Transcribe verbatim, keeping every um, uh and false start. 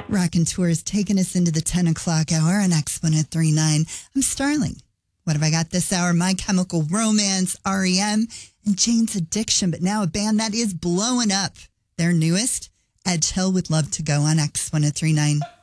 Rockin' Tours taking us into the ten o'clock hour on X one oh three point nine. I'm Starling. What have I got this hour? My Chemical Romance, R E M, and Jane's Addiction. But now a band that is blowing up. Their newest, Edge Hill, would love to go on X one oh three point nine.